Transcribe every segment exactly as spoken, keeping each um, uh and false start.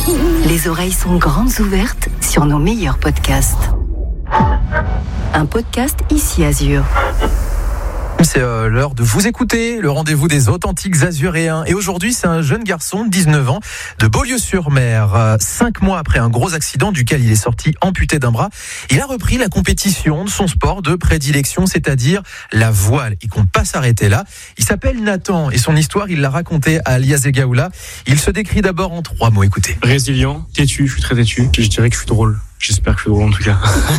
Les oreilles sont grandes ouvertes sur nos meilleurs podcasts. Un podcast Ici Azur. C'est euh, l'heure de vous écouter, le rendez-vous des authentiques azuréens. Et aujourd'hui, c'est un jeune garçon de dix-neuf ans de Beaulieu-sur-Mer. Euh, cinq mois après un gros accident duquel il est sorti amputé d'un bras, il a repris la compétition de son sport de prédilection, c'est-à-dire la voile. Et qu'on ne pas s'arrêter là. Il s'appelle Nathan et son histoire, il l'a racontée à Alias Egaoula. Il se décrit d'abord en trois mots, écoutez. Résilient, têtu, je suis très têtu. Je dirais que je suis drôle. J'espère que je suis drôle en tout cas.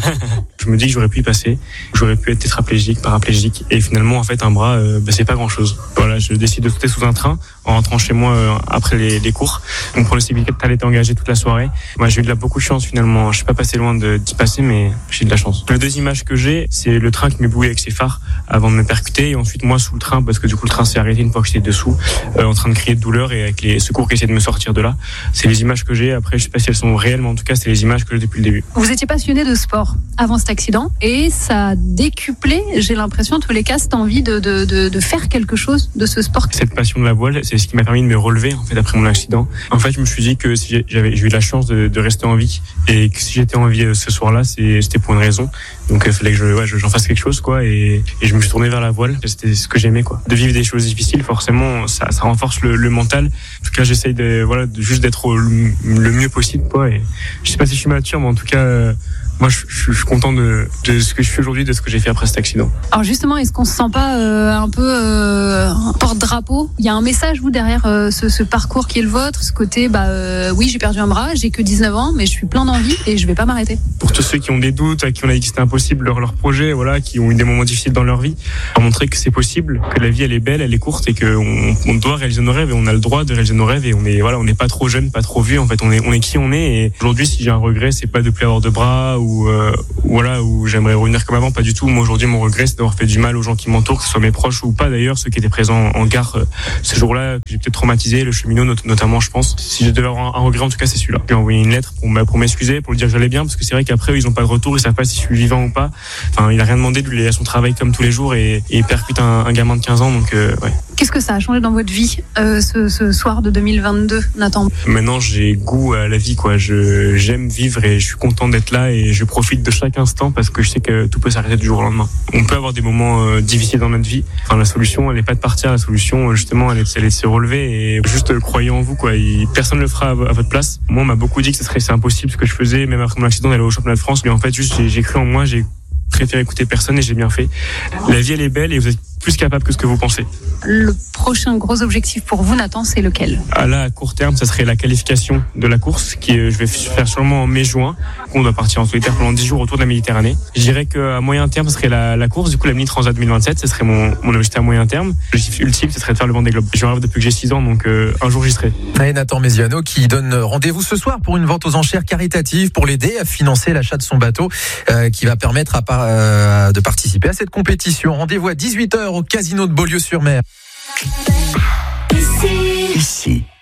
Je me dis que j'aurais pu y passer, j'aurais pu être tétraplégique, paraplégique, et finalement en fait un bras, euh, bah, c'est pas grand chose. Voilà, je décide de sauter sous un train en rentrant chez moi euh, après les, les cours. Mon pronostic vital était engagé toute la soirée. Moi j'ai eu de la beaucoup de chance finalement. Je suis pas passé loin de, d'y passer, mais j'ai de la chance. Les deux images que j'ai, c'est le train qui m'éblouit avec ses phares avant de me percuter, et ensuite moi sous le train parce que du coup le train s'est arrêté une fois que j'étais dessous, euh, en train de crier de douleur et avec les secours qui essaient de me sortir de là. C'est les images que j'ai. Après je sais pas si elles sont réelles, mais en tout cas c'est les images que j'ai depuis le début. Vous étiez passionné de sport avant cet accident et ça a décuplé, j'ai l'impression, en tous les cas, cette envie de, de, de, de faire quelque chose de ce sport. Cette passion de la voile, c'est ce qui m'a permis de me relever en fait après mon accident. En fait, je me suis dit que si j'avais j'ai eu la chance de, de rester en vie et que si j'étais en vie ce soir-là, c'est, c'était pour une raison. Donc il fallait que je, ouais, j'en fasse quelque chose quoi, et, et je me suis tourné vers la voile. C'était ce que j'aimais quoi. De vivre des choses difficiles, forcément, ça, ça renforce le, le mental. En tout cas, j'essaye de voilà de, juste d'être le, le mieux possible quoi. Et je sais pas si je suis mature, mais en tout cas. Euh, Moi, je, je, je suis content de, de ce que je fais aujourd'hui, de ce que j'ai fait après cet accident. Alors justement, est-ce qu'on se sent pas euh, un peu euh, un porte-drapeau ? Il y a un message, vous, derrière euh, ce, ce parcours qui est le vôtre, ce côté, bah euh, oui, j'ai perdu un bras, j'ai que dix-neuf ans, mais je suis plein d'envie et je vais pas m'arrêter. Pour tous ceux qui ont des doutes, à qui on a dit que c'était impossible leur, leur projet, voilà, qui ont eu des moments difficiles dans leur vie, à montrer que c'est possible, que la vie elle est belle, elle est courte et qu'on on doit réaliser nos rêves et on a le droit de réaliser nos rêves et on est voilà, on n'est pas trop jeune, pas trop vieux. En fait, on est on est qui on est. Et aujourd'hui, si j'ai un regret, c'est pas de plus avoir de bras ou euh, voilà, où j'aimerais revenir comme avant, pas du tout. Moi aujourd'hui mon regret c'est d'avoir fait du mal aux gens qui m'entourent, que ce soit mes proches ou pas d'ailleurs, ceux qui étaient présents en gare euh, ce jour-là. J'ai peut-être traumatisé le cheminot not- notamment, je pense. Si je devais avoir un, un regret, en tout cas c'est celui-là. J'ai envoyé une lettre pour, pour m'excuser, pour lui dire que j'allais bien, parce que c'est vrai qu'après eux, ils ont pas de retour, ils savent pas si je suis vivant ou pas. Enfin, il a rien demandé, lui il est à son travail comme tous les jours et, et il percute un, un gamin de quinze ans, donc euh, ouais. Qu'est-ce que ça a changé dans votre vie euh, ce, ce soir de deux mille vingt-deux, Nathan ? Maintenant j'ai goût à la vie quoi. Je j'aime vivre et je suis content d'être là et je profite de chaque instant parce que je sais que tout peut s'arrêter du jour au lendemain. On peut avoir des moments euh, difficiles dans notre vie. Enfin, la solution, elle n'est pas de partir. La solution, justement, elle est, elle est de se relever et juste euh, croyez en vous, quoi. Et personne ne le fera à, v- à votre place. Moi, on m'a beaucoup dit que ce serait c'est impossible ce que je faisais, même après mon accident d'aller au championnat de France. Mais en fait, juste, j'ai, j'ai cru en moi, j'ai préféré écouter personne et j'ai bien fait. La vie, elle est belle et vous êtes plus capable que ce que vous pensez. Le prochain gros objectif pour vous, Nathan, c'est lequel ? À là, à court terme, ça serait la qualification de la course, qui euh, je vais faire sûrement en mai-juin. On doit partir en solitaire pendant dix jours autour de la Méditerranée. Je dirais qu'à moyen terme, ce serait la, la course, du coup la Mini Transat deux mille vingt-sept, ce serait mon, mon objectif à moyen terme. L'objectif ultime, ce serait de faire le Vendée Globe. Je rêve depuis que j'ai six ans, donc euh, un jour j'y serai. Et Nathan Mesiano qui donne rendez-vous ce soir pour une vente aux enchères caritative pour l'aider à financer l'achat de son bateau euh, qui va permettre à par, euh, de participer à cette compétition. Rendez-vous à dix-huit heures au casino de Beaulieu-sur-Mer. Ici. Ici.